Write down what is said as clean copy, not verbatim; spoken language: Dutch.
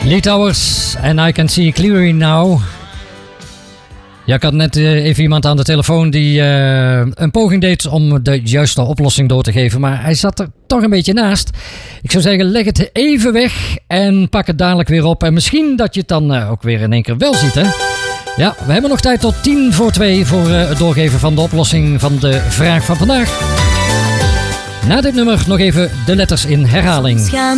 Lee Towers en I Can See Clearly Now. Ja, ik had net even iemand aan de telefoon die een poging deed om de juiste oplossing door te geven. Maar hij zat er toch een beetje naast. Ik zou zeggen, leg het even weg en pak het dadelijk weer op. En misschien dat je het dan ook weer in één keer wel ziet, hè? Ja, we hebben nog tijd tot 1:50 voor het doorgeven van de oplossing van de vraag van vandaag. Na dit nummer nog even de letters in herhaling.